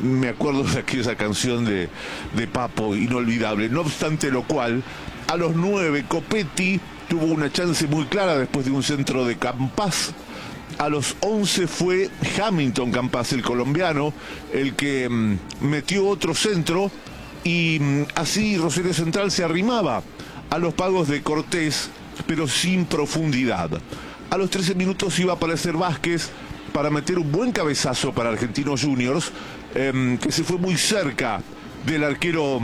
me acuerdo de aquella canción de Papo, inolvidable. No obstante lo cual, a los 9 Copetti tuvo una chance muy clara después de un centro de Campás. A los 11 fue Hamilton Campás, el colombiano, el que metió otro centro, y así Rosario Central se arrimaba a los pagos de Cortés, pero sin profundidad. A los 13 minutos iba a aparecer Vázquez para meter un buen cabezazo para Argentinos Juniors, que se fue muy cerca del arquero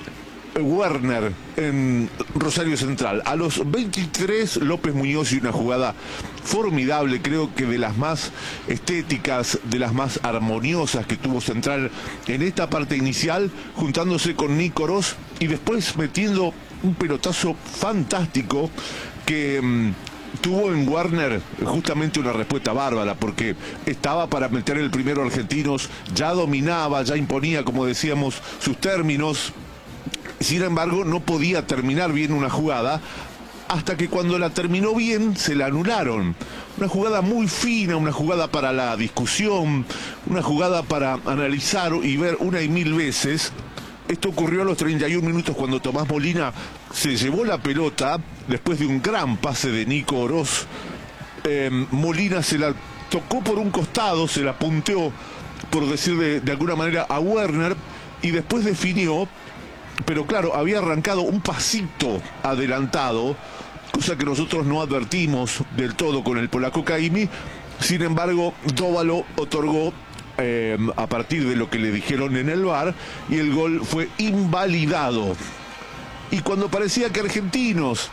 Werner en Rosario Central. A los 23 López Muñoz, y una jugada formidable, creo que de las más estéticas, de las más armoniosas que tuvo Central en esta parte inicial, juntándose con Nico Oroz y después metiendo un pelotazo fantástico que tuvo en Werner justamente una respuesta bárbara, porque estaba para meter el primero Argentinos, ya dominaba, ya imponía, como decíamos, sus términos. Sin embargo, no podía terminar bien una jugada, hasta que cuando la terminó bien, se la anularon. Una jugada muy fina, una jugada para la discusión, una jugada para analizar y ver una y mil veces. Esto ocurrió a los 31 minutos, cuando Tomás Molina se llevó la pelota después de un gran pase de Nico Oroz. Molina se la tocó por un costado, se la punteó, por decir de alguna manera, a Werner, y después definió. Pero claro, había arrancado un pasito adelantado, cosa que nosotros no advertimos del todo con el polaco Caimi. Sin embargo, Dóvalo otorgó a partir de lo que le dijeron en el VAR, y el gol fue invalidado. Y cuando parecía que Argentinos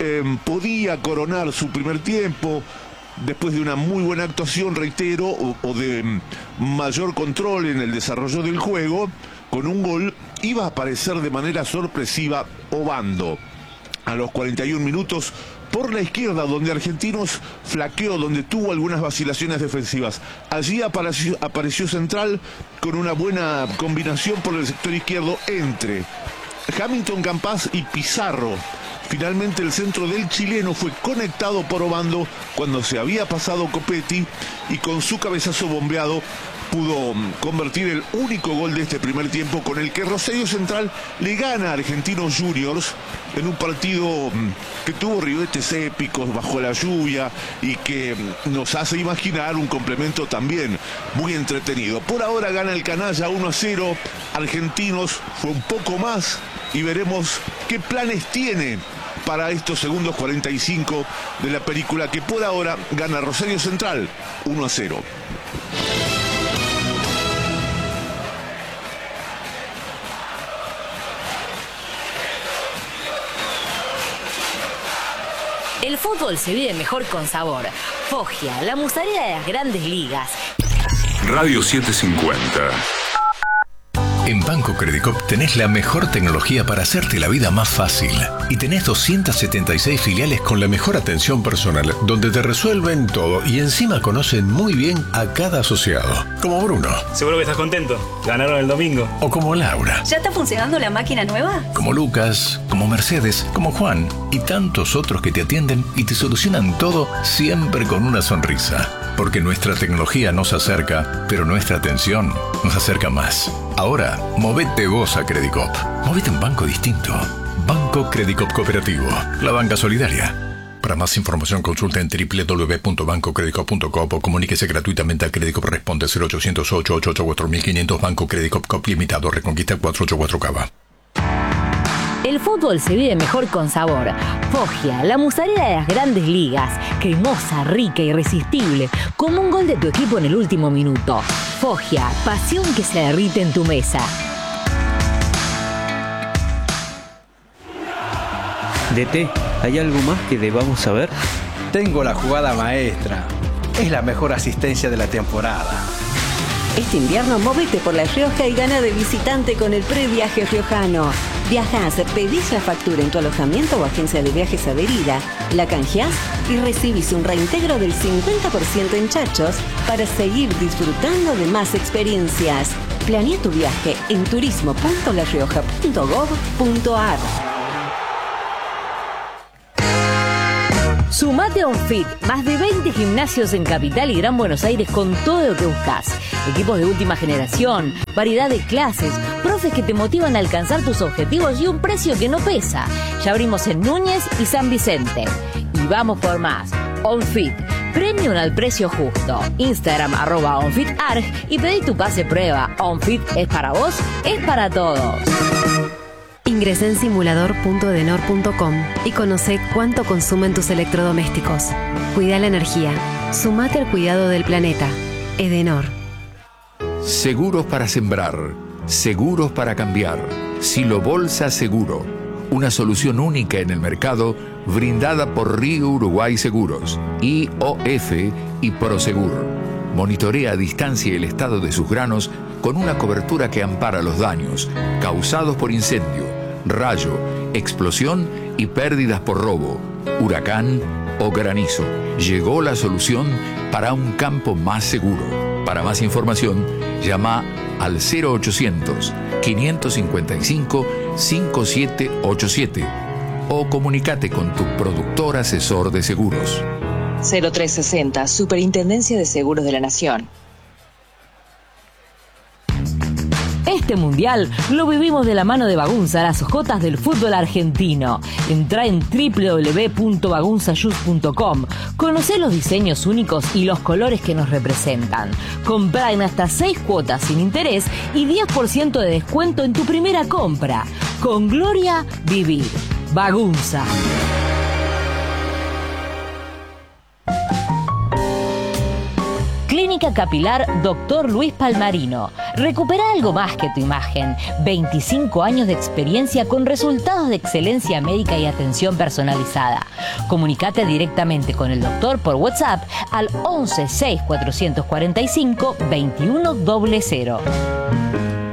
podía coronar su primer tiempo, después de una muy buena actuación, reitero, o de mayor control en el desarrollo del juego, con un gol iba a aparecer de manera sorpresiva Obando. A los 41 minutos, por la izquierda, donde Argentinos flaqueó, donde tuvo algunas vacilaciones defensivas. Allí apareció Central con una buena combinación por el sector izquierdo entre Hamilton Campás y Pizarro. Finalmente el centro del chileno fue conectado por Obando cuando se había pasado Copetti, y con su cabezazo bombeado pudo convertir el único gol de este primer tiempo, con el que Rosario Central le gana a Argentinos Juniors en un partido que tuvo ribetes épicos bajo la lluvia y que nos hace imaginar un complemento también muy entretenido. Por ahora gana el Canalla 1-0, Argentinos fue un poco más, y veremos qué planes tiene para estos segundos 45 de la película, que por ahora gana Rosario Central 1-0. El fútbol se vive mejor con sabor. Foggia, la musarela de las grandes ligas. Radio 750. En Banco Credicop tenés la mejor tecnología para hacerte la vida más fácil. Y tenés 276 filiales con la mejor atención personal, donde te resuelven todo y encima conocen muy bien a cada asociado. Como Bruno. Seguro que estás contento. Ganaron el domingo. O como Laura. ¿Ya está funcionando la máquina nueva? Como Lucas, como Mercedes, como Juan y tantos otros que te atienden y te solucionan todo siempre con una sonrisa. Porque nuestra tecnología nos acerca, pero nuestra atención nos acerca más. Ahora, movete vos a Credicop. Movete un banco distinto. Banco Credicop Cooperativo. La banca solidaria. Para más información consulta en www.bancocredicop.com o comuníquese gratuitamente a Credicop. Responde 0800-888-4500. Banco Credicop Cop Limitado. Reconquista 484 Cava. El fútbol se vive mejor con sabor. Foggia, la musarela de las grandes ligas. Cremosa, rica, irresistible. Como un gol de tu equipo en el último minuto. Foggia, pasión que se derrite en tu mesa. DT, ¿hay algo más que debamos saber? Tengo la jugada maestra. Es la mejor asistencia de la temporada. Este invierno movete por La Rioja y gana de visitante con el previaje riojano. Viajás, pedís la factura en tu alojamiento o agencia de viajes adherida, la canjeás y recibís un reintegro del 50% en chachos para seguir disfrutando de más experiencias. Planea tu viaje en turismo.larioja.gov.ar. Sumate a OnFit, más de 20 gimnasios en Capital y Gran Buenos Aires con todo lo que buscas. Equipos de última generación, variedad de clases, profes que te motivan a alcanzar tus objetivos y un precio que no pesa. Ya abrimos en Núñez y San Vicente. Y vamos por más. OnFit, premium al precio justo. Instagram @OnFitArg y pedí tu pase prueba. OnFit es para vos, es para todos. Ingresá en simulador.edenor.com y conoce cuánto consumen tus electrodomésticos. Cuida la energía. Sumate al cuidado del planeta. Edenor. Seguros para sembrar. Seguros para cambiar. Silo Bolsa Seguro. Una solución única en el mercado brindada por Río Uruguay Seguros, IOF y Prosegur. Monitorea a distancia el estado de sus granos con una cobertura que ampara los daños causados por incendio, rayo, explosión y pérdidas por robo, huracán o granizo. Llegó la solución para un campo más seguro. Para más información, llama al 0800-555-5787 o comunícate con tu productor asesor de seguros. 0360, Superintendencia de Seguros de la Nación. Este mundial lo vivimos de la mano de Bagunza, las hojotas del fútbol argentino. Entrá en www.bagunzayus.com. Conocé los diseños únicos y los colores que nos representan. Comprá en hasta 6 cuotas sin interés y 10% de descuento en tu primera compra. Con gloria, vivir. Bagunza. Clínica Capilar Dr. Luis Palmarino. Recupera algo más que tu imagen. 25 años de experiencia con resultados de excelencia médica y atención personalizada. Comunicate directamente con el doctor por WhatsApp al 11 6 445 2100.